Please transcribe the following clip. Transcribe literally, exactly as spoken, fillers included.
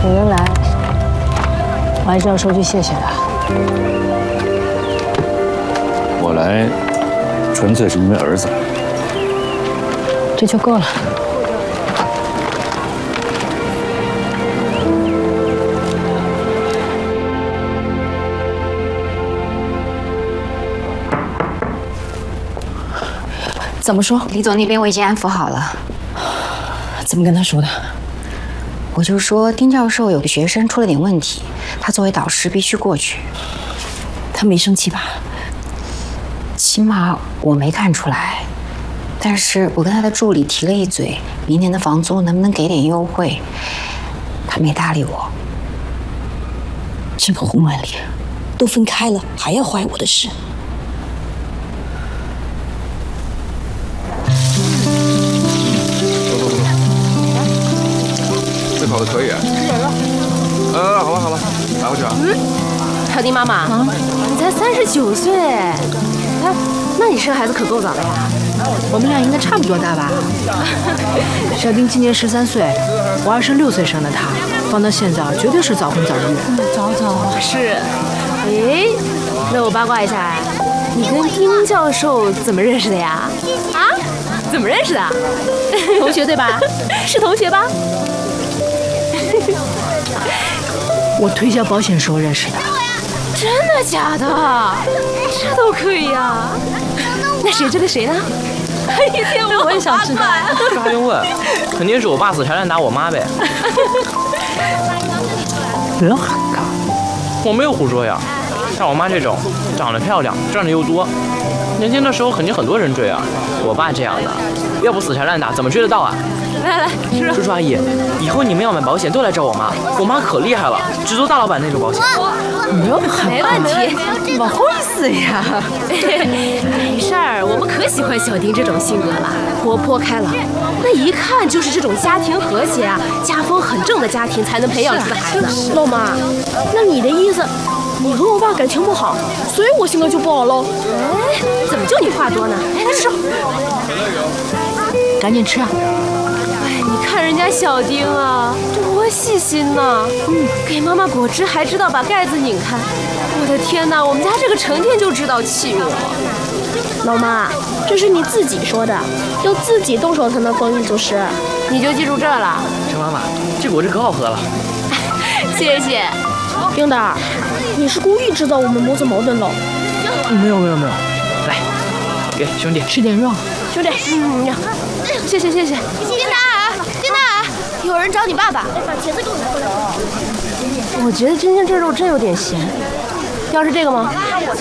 有人来，我还是要说句谢谢的。 我来，纯粹是因为儿子。 这就够了。怎么说？ 李总那边我已经安抚好了。 怎么跟他说的？ 我就说丁教授有个学生出了点问题，他作为导师必须过去。 他没生气吧？ 起码我没看出来。但是我跟他的助理提了一嘴，明年的房租能不能给点优惠，他没搭理我。 这个胡曼丽，都分开了还要坏我的事。 这烤的可以。呃，好了好了，拿回去啊。 嗯，小丁妈妈，啊、你才三十九岁，哎，那你生孩子可够早的呀。 我们俩应该差不多大吧？小丁今年十三岁，我二十六岁生的他，放到现在绝对是早婚早育。 嗯，早早是。哎，那我八卦一下，你跟丁教授怎么认识的呀？啊？怎么认识的？同学对吧？是同学吧？ 我推销保险时候认识的。 真的假的？这都可以啊？那谁追的谁呢？哎呀，我也想知道。 这还用问？肯定是我爸死缠烂打我妈呗。 乱搞！ 我没有胡说呀。像我妈这种长得漂亮、赚的又多，年轻的时候肯定很多人追啊。我爸这样的，要不死缠烂打怎么追得到啊？ 来来，吃。 叔叔阿姨，以后你们要买保险都来找我妈，我妈可厉害了，只做大老板那种保险。 没问题， 怎么会死呀？ 没事儿，我们可喜欢小丁这种性格了，活泼开朗，那一看就是这种家庭和谐啊、家风很正的家庭才能培养出的孩子。 老妈，那你的意思，你和我爸感情不好，所以我性格就不好喽？ 哎，怎么就你话多呢？哎，来吃， 赶紧吃啊！ 哎，你看人家小丁啊，多细心呐！嗯，给妈妈果汁还知道把盖子拧开。我的天哪，我们家这个成天就知道气我。 老妈，这是你自己说的，要自己动手才能丰衣足食。 你就记住这了。 陈妈妈，这果汁可好喝了。 谢谢。 丁达儿，你是故意制造我们母子矛盾喽？ 没有没有没有，来，给兄弟吃点肉。 兄弟， 嗯，谢谢谢谢。 丁达尔，丁达尔，有人找你爸爸。把茄子给我拿过来。 我觉得今天这肉真有点咸，要是这个吗？